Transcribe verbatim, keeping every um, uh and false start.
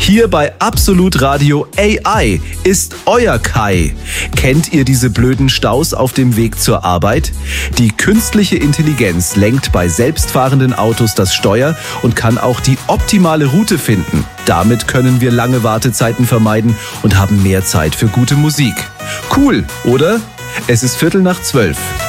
Hier bei Absolut Radio A I ist euer Kai. Kennt ihr diese blöden Staus auf dem Weg zur Arbeit? Die künstliche Intelligenz lenkt bei selbstfahrenden Autos das Steuer und kann auch die optimale Route finden. Damit können wir lange Wartezeiten vermeiden und haben mehr Zeit für gute Musik. Cool, oder? Es ist Viertel nach zwölf.